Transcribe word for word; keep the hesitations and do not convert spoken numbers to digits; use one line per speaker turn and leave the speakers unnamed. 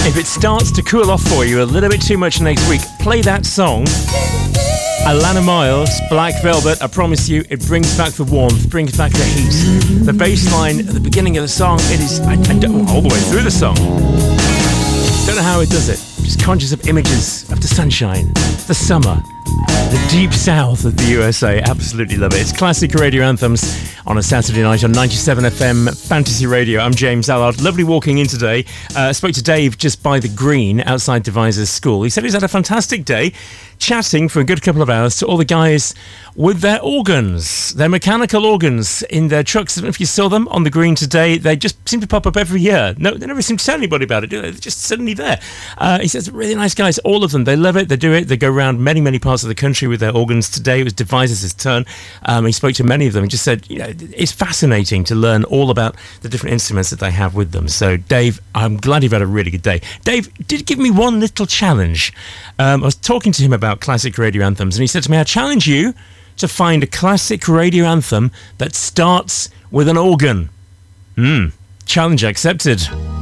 If it starts to cool off for you a little bit too much next week, play that song. Alana Miles, Black Velvet. I promise you, it brings back the warmth, brings back the heat. The bass line at the beginning of the song, it is I, I don't, all the way through the song. Don't know how it does it. Just conjures up images of the sunshine, the summer, the deep south of the U S A. Absolutely love it. It's classic radio anthems on a Saturday night on ninety-seven F M Fantasy Radio. I'm James Allard. Lovely walking in today. I uh, spoke to Dave just by the green outside Devizes School. He said he's had a fantastic day, chatting for a good couple of hours to all the guys with their organs, their mechanical organs in their trucks. I don't know if you saw them on the green today. They just seem to pop up every year. No, they never seem to tell anybody about it, do they? They're just suddenly there. Uh, he says, really nice guys, all of them. They love it. They do it. They go around many, many parts of the country with their organs. Today it was Devizes' turn. Um, he spoke to many of them and just said, you know, it's fascinating to learn all about the different instruments that they have with them. So, Dave, I'm glad you've had a really good day. Dave did give me one little challenge. Um, I was talking to him about classic radio anthems, and he said to me, I challenge you to find a classic radio anthem that starts with an organ. Hmm. Challenge accepted.